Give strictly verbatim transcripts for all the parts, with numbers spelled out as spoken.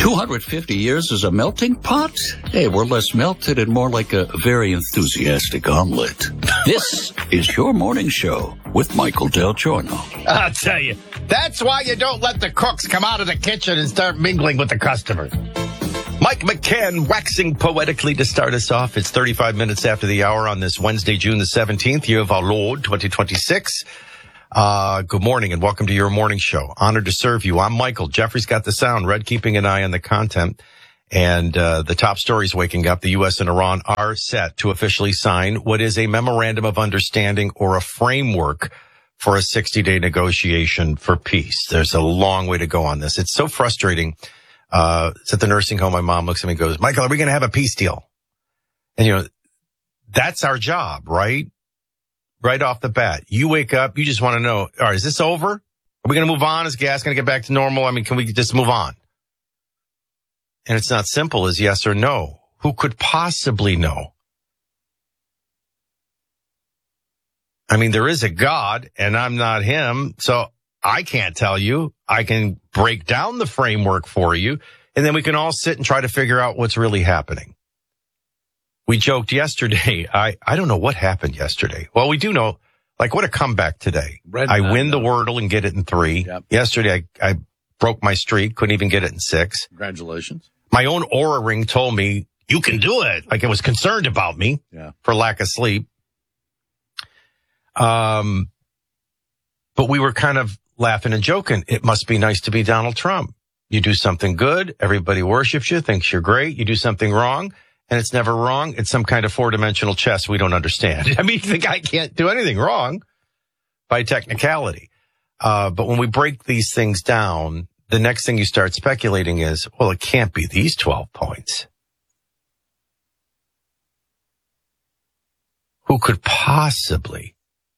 two hundred fifty years as a melting pot? Hey, we're less melted and more like a very enthusiastic omelet. This is your morning show with Michael Del Giorno. I'll tell you, that's why you don't let the cooks come out of the kitchen and start mingling with the customers. Mike McCann waxing poetically to start us off. It's thirty-five minutes after the hour on this Wednesday, June the seventeenth, year of our Lord, twenty twenty-six. Uh, good morning and welcome to your morning show. Honored to serve you. I'm Michael. Jeffrey's got the sound. Red keeping an eye on the content. And uh, the top stories waking up. The U S and Iran are set to officially sign what is a memorandum of understanding or a framework for a sixty-day negotiation for peace. There's a long way to go on this. It's so frustrating. Uh, it's at the nursing home. My mom looks at me and goes, Michael, are we going to have a peace deal? And, you know, that's our job, right? Right off the bat. You wake up, you just want to know, all right, is this over? Are we going to move on? Is gas going to get back to normal? I mean, can we just move on? And it's not simple as yes or no. Who could possibly know? I mean, there is a God, and I'm not him, so I can't tell you. I can break down the framework for you, and then we can all sit and try to figure out what's really happening. We joked yesterday. I, I don't know what happened yesterday. Well, we do know, like, what a comeback today. Red I win the Wordle and get it in three. Yep. Yesterday, I, I broke my streak, couldn't even get it in six. Congratulations. My own Oura ring told me, you can do it. Like, it was concerned about me yeah. for lack of sleep. Um, but we were kind of laughing and joking. It must be nice to be Donald Trump. You do something good, everybody worships you, thinks you're great. You do something wrong, and it's never wrong. It's some kind of four-dimensional chess we don't understand. I mean, the guy can't do anything wrong by technicality. Uh, but when we break these things down, the next thing you start speculating is, well, it can't be these twelve points. Who could possibly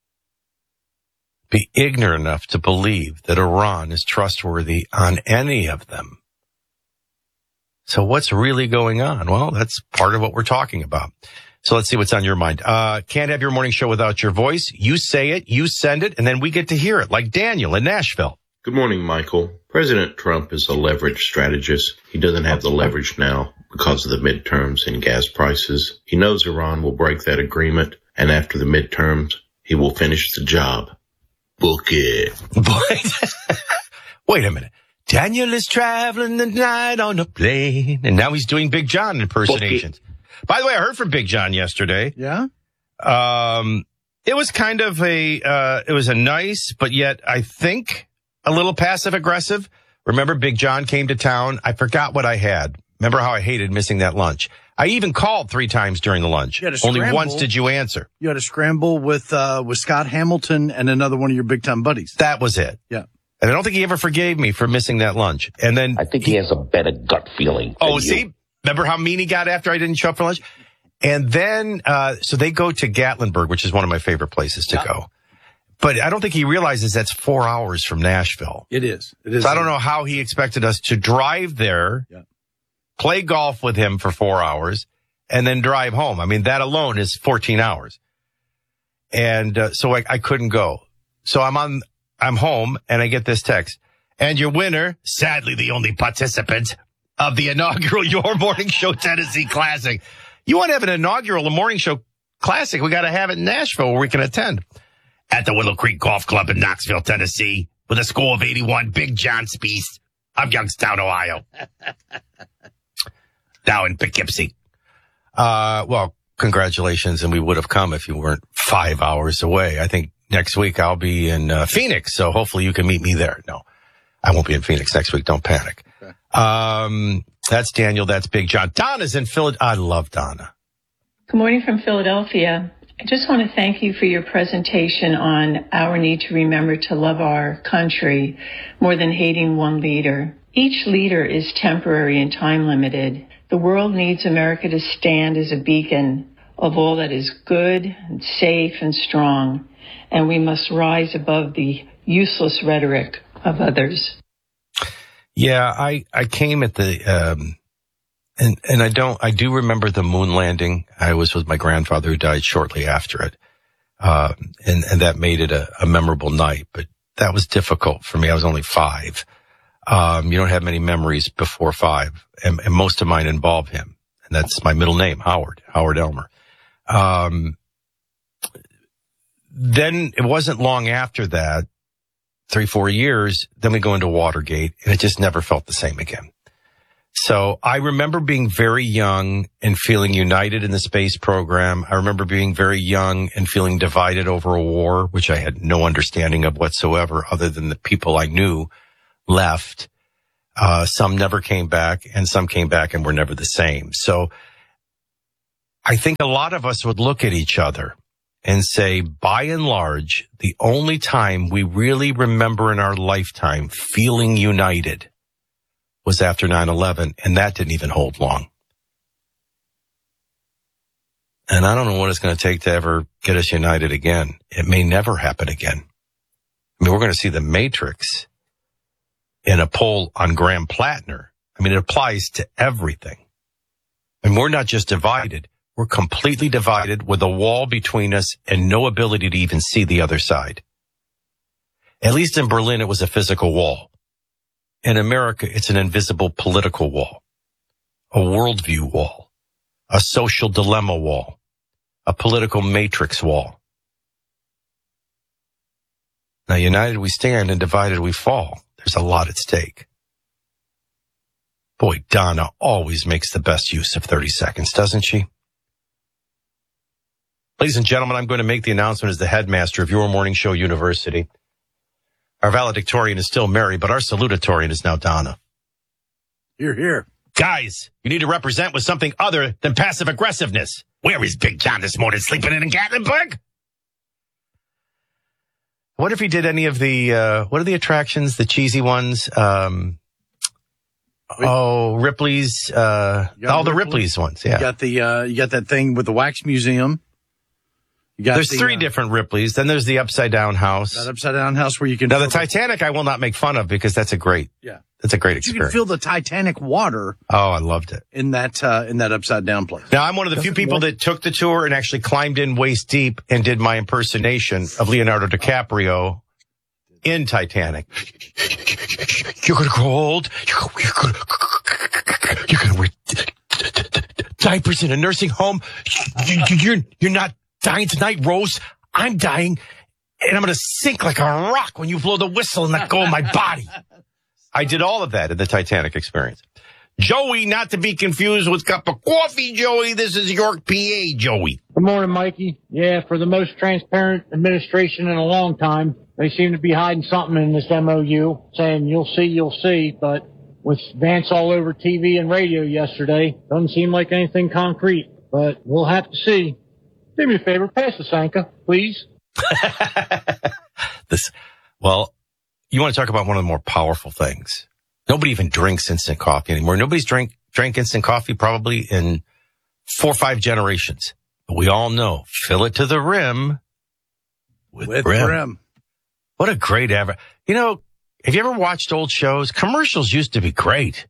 be ignorant enough to believe that Iran is trustworthy on any of them? So what's really going on? Well, that's part of what we're talking about. So let's see what's on your mind. Uh, can't have your morning show without your voice. You say it, you send it, and then we get to hear it, like Daniel in Nashville. Good morning, Michael. President Trump is a leverage strategist. He doesn't have the leverage now because of the midterms and gas prices. He knows Iran will break that agreement, and after the midterms, he will finish the job. Book it. Wait a minute. Daniel is traveling the night on a plane. And now he's doing Big John impersonations. By the way, I heard from Big John yesterday. Yeah? Um, it was kind of a, uh, it was a nice, but yet I think a little passive aggressive. Remember Big John came to town. I forgot what I had. Remember how I hated missing that lunch? I even called three times during the lunch. Only once did you answer. You had a scramble with, uh, with Scott Hamilton and another one of your big time buddies. That was it. Yeah. And I don't think he ever forgave me for missing that lunch. And then I think he, he has a better gut feeling. Oh, see? You. Remember how mean he got after I didn't show up for lunch? And then, uh, so they go to Gatlinburg, which is one of my favorite places to yeah. go. But I don't think he realizes that's four hours from Nashville. It is. It is. So I don't know how he expected us to drive there, yeah. play golf with him for four hours, and then drive home. I mean, that alone is fourteen hours. And uh, so I, I couldn't go. So I'm on, I'm home, and I get this text. And your winner, sadly the only participant of the inaugural Your Morning Show Tennessee Classic. You want to have an inaugural Morning Show Classic, we got to have it in Nashville where we can attend. At the Willow Creek Golf Club in Knoxville, Tennessee, with a score of eighty-one, Big John Spieth of Youngstown, Ohio. Now in Poughkeepsie. Uh, well, congratulations, and we would have come if you weren't five hours away. I think next week I'll be in uh, Phoenix, so hopefully you can meet me there. No, I won't be in Phoenix next week. Don't panic. Okay. Um, that's Daniel. That's Big John. Donna's in Philadelphia. I love Donna. Good morning from Philadelphia. I just want to thank you for your presentation on our need to remember to love our country more than hating one leader. Each leader is temporary and time limited. The world needs America to stand as a beacon of all that is good and safe and strong, and we must rise above the useless rhetoric of others. Yeah, I, I came at the, um, and, and I don't, I do remember the moon landing. I was with my grandfather who died shortly after it. Uh, and, and that made it a, a memorable night, but that was difficult for me. I was only five. Um, you don't have many memories before five, and, and most of mine involve him. And that's my middle name, Howard, Howard Elmer. Um, then it wasn't long after that, three, four years, then we go into Watergate, and it just never felt the same again. So I remember being very young and feeling united in the space program. I remember being very young and feeling divided over a war, which I had no understanding of whatsoever, other than the people I knew left. Uh, some never came back, and some came back and were never the same. So I think a lot of us would look at each other and say, by and large, the only time we really remember in our lifetime feeling united was after nine eleven, and that didn't even hold long. And I don't know what it's going to take to ever get us united again. It may never happen again. I mean, we're going to see the Matrix in a poll on Graham Plattner. I mean, it applies to everything. And we're not just divided. We're completely divided with a wall between us and no ability to even see the other side. At least in Berlin, it was a physical wall. In America, it's an invisible political wall, a worldview wall, a social dilemma wall, a political matrix wall. Now, united we stand and divided we fall. There's a lot at stake. Boy, Donna always makes the best use of thirty seconds, doesn't she? Ladies and gentlemen, I'm going to make the announcement as the headmaster of Your Morning Show University. Our valedictorian is still Mary, but our salutatorian is now Donna. You're here. Guys, you need to represent with something other than passive aggressiveness. Where is Big John this morning, sleeping in Gatlinburg? What if he did any of the, uh, what are the attractions, the cheesy ones? Um, oh, Ripley's, uh, all the Ripley's ones, yeah. You got the, uh, you got that thing with the wax museum. You got there's the, three uh, different Ripleys. Then there's the upside down house. That upside down house where you can. Now the Titanic, I will not make fun of because that's a great, yeah, that's a great you experience. can feel the Titanic water. Oh, I loved it in that uh, in that upside down place. Now I'm one of the few people that took the tour and actually climbed in waist deep and did my impersonation of Leonardo DiCaprio in Titanic. You're gonna grow old. You're gonna, you're gonna wear diapers in a nursing home. You're you're not dying tonight, Rose. I'm dying, and I'm going to sink like a rock when you blow the whistle and let go of my body. I did all of that in the Titanic experience. Joey, not to be confused with cup of coffee, Joey. This is York, P A, Joey. Good morning, Mikey. Yeah, for the most transparent administration in a long time, they seem to be hiding something in this M O U, saying you'll see, you'll see, but with Vance all over T V and radio yesterday, doesn't seem like anything concrete, but we'll have to see. Do me a favor, pass the Sanka, please. This, well, you want to talk about one of the more powerful things. Nobody even drinks instant coffee anymore. Nobody's drink, drank instant coffee probably in four or five generations. But we all know, fill it to the rim with, with brim. brim. What a great ever. You know, have you ever watched old shows? Commercials used to be great.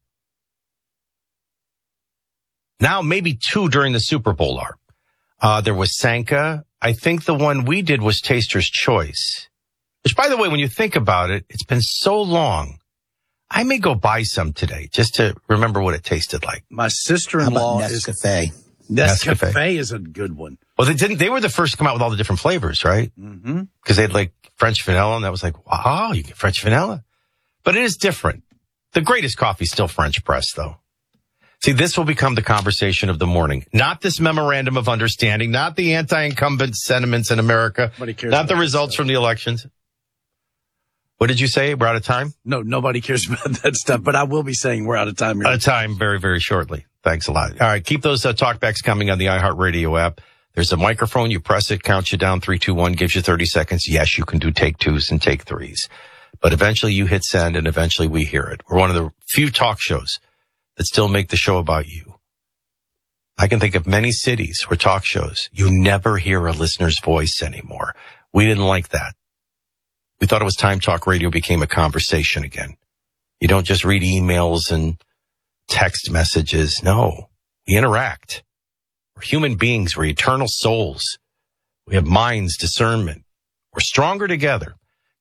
Now maybe two during the Super Bowl are. Uh, there was Sanka. I think the one we did was Taster's Choice. Which, by the way, when you think about it, it's been so long. I may go buy some today just to remember what it tasted like. My sister-in-law is Nescafe. Nescafe. Nescafe is a good one. Well, they didn't. They were the first to come out with all the different flavors, right? Mm-hmm. Because they had like French vanilla, and that was like, wow, you get French vanilla. But it is different. The greatest coffee is still French press, though. See, this will become the conversation of the morning. Not this memorandum of understanding, not the anti-incumbent sentiments in America, not the results from the elections. What did you say? We're out of time? No, nobody cares about that stuff, but I will be saying we're out of time here. Out of time very, very shortly. Thanks a lot. All right, keep those uh, talkbacks coming on the iHeartRadio app. There's a microphone. You press it, counts you down, three, two, one, gives you thirty seconds. Yes, you can do take twos and take threes. But eventually you hit send, and eventually we hear it. We're one of the few talk shows that still make the show about you. I can think of many cities or talk shows. You never hear a listener's voice anymore. We didn't like that. We thought it was time talk radio became a conversation again. You don't just read emails and text messages. No, we interact. We're human beings. We're eternal souls. We have minds, discernment. We're stronger together.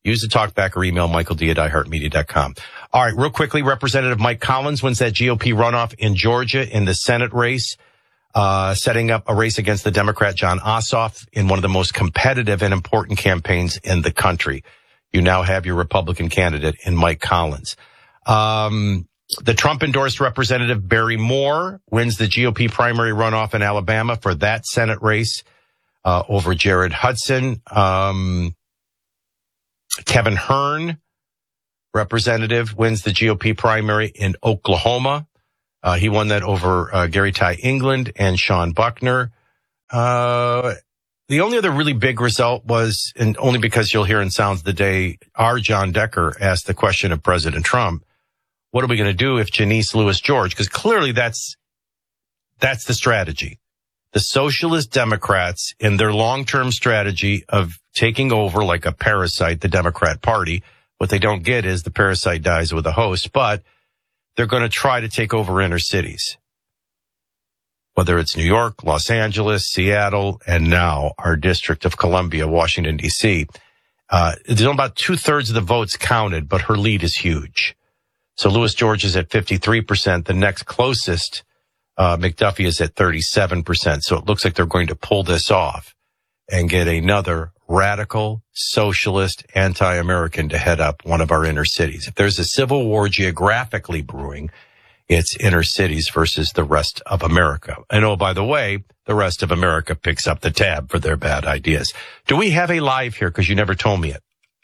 use the talkback or email Michael D at i heart media dot com. All right, real quickly, Representative Mike Collins wins that G O P runoff in Georgia in the Senate race, uh, setting up a race against the Democrat John Ossoff in one of the most competitive and important campaigns in the country. You now have your Republican candidate in Mike Collins. Um, the Trump-endorsed Representative Barry Moore wins the G O P primary runoff in Alabama for that Senate race uh, over Jared Hudson. Um, Kevin Hearn, representative, wins the G O P primary in Oklahoma. Uh, he won that over uh, Gary Ty England and Sean Buckner. Uh, the only other really big result was, and only because you'll hear in Sounds of the Day, our John Decker asked the question of President Trump, what are we going to do if Janice Lewis George? Because clearly that's, that's the strategy. The socialist Democrats, in their long-term strategy of taking over like a parasite, the Democrat Party, what they don't get is the parasite dies with the host, but they're going to try to take over inner cities. Whether it's New York, Los Angeles, Seattle, and now our District of Columbia, Washington, D C. Uh, there's about two-thirds of the votes counted, but her lead is huge. So Lewis George is at fifty-three percent. The next closest, uh, McDuffie, is at thirty-seven percent. So it looks like they're going to pull this off and get another radical, socialist, anti-American to head up one of our inner cities. If there's a civil war geographically brewing, it's inner cities versus the rest of America. And oh, by the way, the rest of America picks up the tab for their bad ideas. Do we have a live here? Because you never told me it.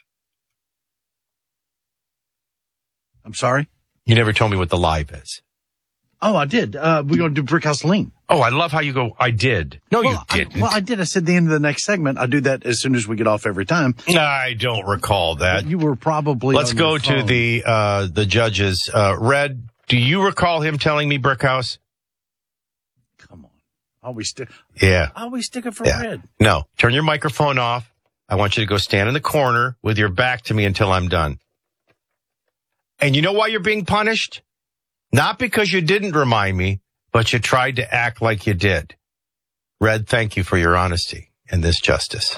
I'm sorry? You never told me what the live is. Oh, I did. Uh, we're going to do Brickhouse Lean. Oh, I love how you go, I did. No, well, you didn't. I, well, I did. I said the end of the next segment. I do that as soon as we get off every time. I don't recall that. You were probably Let's on go your to phone. the uh, the judges. Uh, Red, do you recall him telling me Brickhouse? Come on. Always stick. Yeah. Always stick it for yeah. Red. No. Turn your microphone off. I want you to go stand in the corner with your back to me until I'm done. And you know why you're being punished? Not because you didn't remind me, but you tried to act like you did. Red, thank you for your honesty in this justice.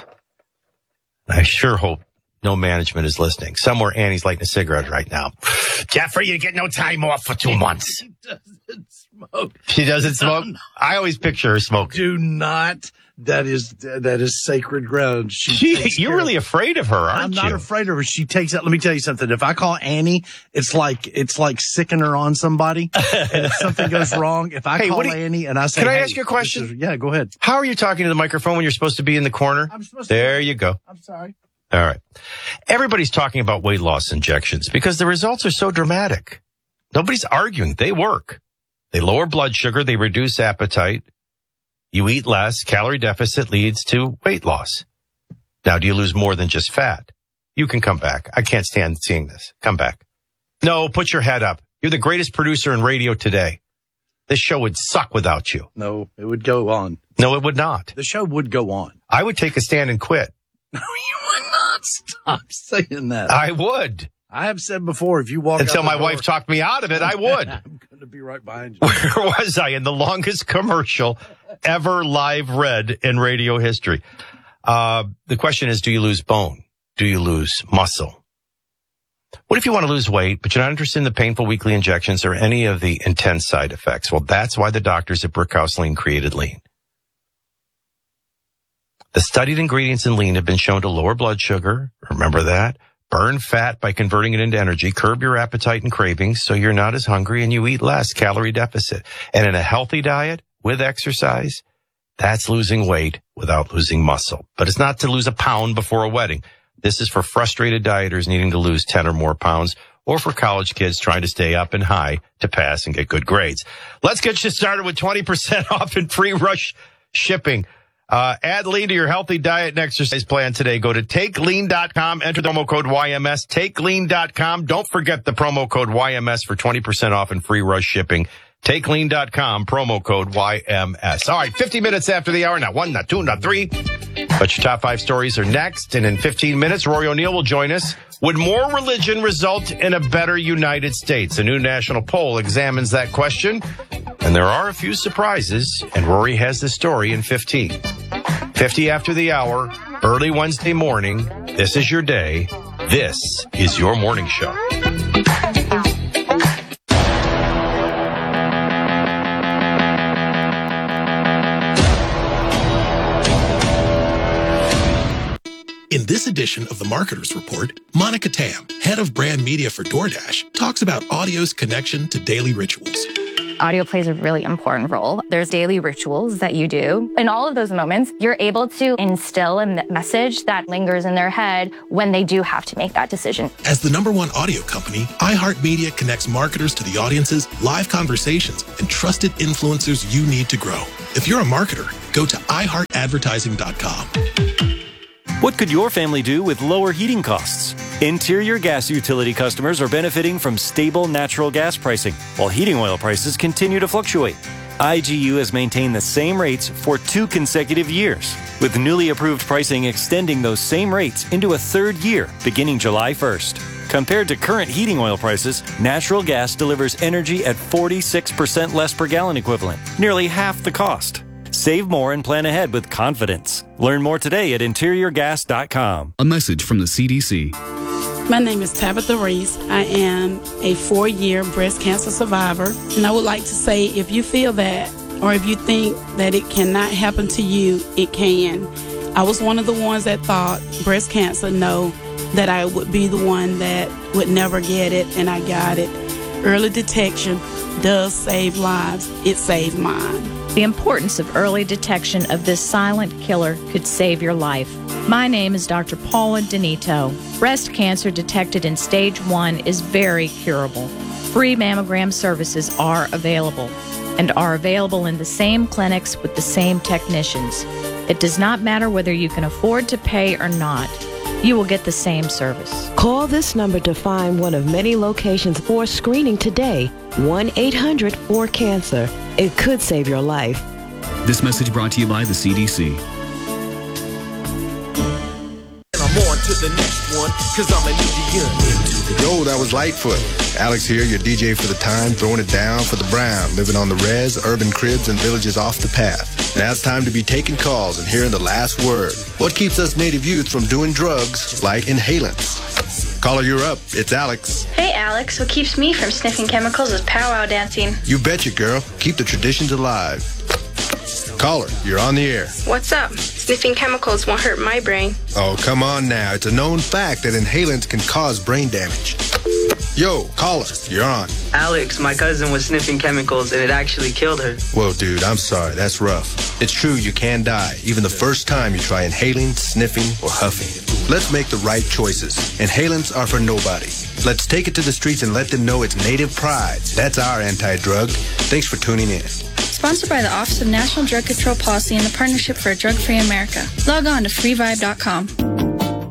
I sure hope no management is listening. Somewhere Annie's lighting a cigarette right now. Jeffrey, you get no time off for two months. She doesn't smoke. She doesn't smoke? I always picture her smoking. Do not. That is that is sacred ground. She She, you're really afraid of her, aren't I'm you? not afraid of her. She takes it. Let me tell you something. If I call Annie, it's like it's like sicking her on somebody. And if something goes wrong, if I Hey, call what do you- Annie and I say, Can I hey, ask you a question? this is- yeah, go ahead. How are you talking to the microphone when you're supposed to be in the corner? I'm supposed to. There you go. I'm sorry. All right. Everybody's talking about weight loss injections because the results are so dramatic. Nobody's arguing. They work. They lower blood sugar. They reduce appetite. You eat less. Calorie deficit leads to weight loss. Now, do you lose more than just fat? You can come back. I can't stand seeing this. Come back. No, put your head up. You're the greatest producer in radio today. This show would suck without you. No, it would go on. No, it would not. The show would go on. I would take a stand and quit. No, you would not. Stop saying that. I would. I have said before, if you walk Until out the my door, wife talked me out of it, I would. I'm going to be right behind you. Where was I in the longest commercial ever live read in radio history? Uh, the question is, do you lose bone? Do you lose muscle? What if you want to lose weight, but you're not interested in the painful weekly injections or any of the intense side effects? Well, that's why the doctors at Brickhouse Lean created Lean. The studied ingredients in Lean have been shown to lower blood sugar. Remember that? Burn fat by converting it into energy, curb your appetite and cravings so you're not as hungry and you eat less, calorie deficit. And in a healthy diet with exercise, that's losing weight without losing muscle. But it's not to lose a pound before a wedding. This is for frustrated dieters needing to lose ten or more pounds, or for college kids trying to stay up and high to pass and get good grades. Let's get you started with twenty percent off and free rush shipping. Uh, add Lean to your healthy diet and exercise plan today. Go to take lean dot com, enter the promo code Y M S, take lean dot com. Don't forget the promo code Y M S for twenty percent off and free rush shipping. take lean dot com, promo code Y M S. All right, fifty minutes after the hour. Not one, not two, not three. But your top five stories are next. And in fifteen minutes, Rory O'Neill will join us. Would more religion result in a better United States? A new national poll examines that question. And there are a few surprises. And Rory has the story in fifteen. fifty after the hour, early Wednesday morning. This is your day. This is your morning show. In this edition of the Marketer's Report, Monica Tam, head of brand media for DoorDash, talks about audio's connection to daily rituals. Audio plays a really important role. There's daily rituals that you do. In all of those moments, you're able to instill a message that lingers in their head when they do have to make that decision. As the number one audio company, iHeartMedia connects marketers to the audiences, live conversations, and trusted influencers you need to grow. If you're a marketer, go to i heart advertising dot com. What could your family do with lower heating costs? Interior gas utility customers are benefiting from stable natural gas pricing, while heating oil prices continue to fluctuate. I G U has maintained the same rates for two consecutive years, with newly approved pricing extending those same rates into a third year beginning July first. Compared to current heating oil prices, natural gas delivers energy at forty-six percent less per gallon equivalent, nearly half the cost. Save more and plan ahead with confidence. Learn more today at interior gas dot com. A message from the C D C. My name is Tabitha Reese. I am a four-year breast cancer survivor. And I would like to say, if you feel that, or if you think that it cannot happen to you, it can. I was one of the ones that thought breast cancer, no, that I would be the one that would never get it, and I got it. Early detection does save lives. It saved mine. The importance of early detection of this silent killer could save your life. My name is Doctor Paula Denito. Breast cancer detected in stage one is very curable. Free mammogram services are available and are available in the same clinics with the same technicians. It does not matter whether you can afford to pay or not. You will get the same service. Call this number to find one of many locations for screening today. one eight hundred four cancer. It could save your life. This message brought to you by the C D C. I'm on to the next one, cause I'm an Indian. Yo, that was Lightfoot. Alex here, your D J for the time, throwing it down for the Brown, living on the res, urban cribs, and villages off the path. Now it's time to be taking calls and hearing the last word. What keeps us native youth from doing drugs like inhalants? Caller, you're up. It's Alex. Hey, Alex. What keeps me from sniffing chemicals is powwow dancing. You betcha, girl. Keep the traditions alive. Caller, you're on the air. What's up? Sniffing chemicals won't hurt my brain. Oh, come on now. It's a known fact that inhalants can cause brain damage. Yo, caller, you're on. Alex, my cousin was sniffing chemicals and it actually killed her. Whoa, dude, I'm sorry. That's rough. It's true, you can die, even the first time you try inhaling, sniffing, or huffing. Let's make the right choices. Inhalants are for nobody. Let's take it to the streets and let them know it's native pride. That's our anti-drug. Thanks for tuning in. Sponsored by the Office of National Drug Control Policy and the Partnership for a Drug-Free America. Log on to free vibe dot com.